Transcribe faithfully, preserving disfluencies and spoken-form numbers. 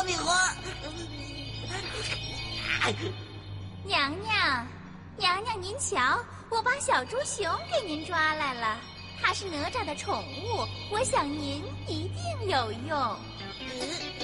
米花。 娘娘，娘娘，您瞧，我把小猪熊给您抓来了，它是哪吒的宠物，我想您一定有用。